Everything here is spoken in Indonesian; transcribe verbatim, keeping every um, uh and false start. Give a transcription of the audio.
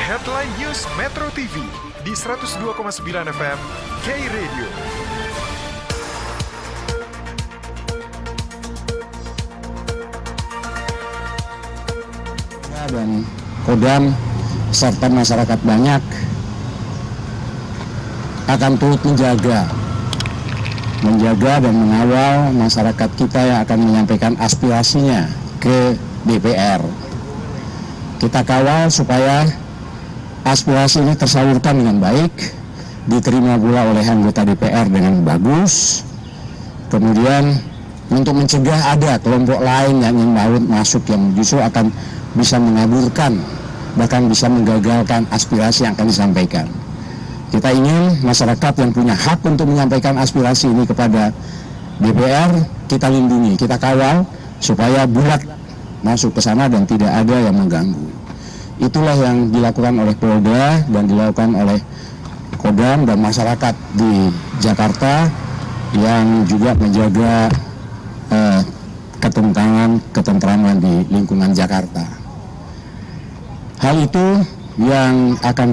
Headline News Metro T V di seratus dua koma sembilan F M K-Radio. Dan Kodam serta masyarakat banyak akan turut menjaga menjaga dan mengawal masyarakat kita yang akan menyampaikan aspirasinya ke D P R. Kita kawal supaya aspirasi ini tersalurkan dengan baik, diterima pula oleh anggota D P R dengan bagus. Kemudian untuk mencegah ada kelompok lain yang ingin mau masuk yang justru akan bisa mengaburkan, bahkan bisa menggagalkan aspirasi yang akan disampaikan. Kita ingin masyarakat yang punya hak untuk menyampaikan aspirasi ini kepada D P R, kita lindungi, kita kawal supaya bulat masuk ke sana dan tidak ada yang mengganggu. Itulah yang dilakukan oleh Polda dan dilakukan oleh Kodam dan masyarakat di Jakarta yang juga menjaga eh, ketentraman, ketentraman di lingkungan Jakarta. Hal itu yang akan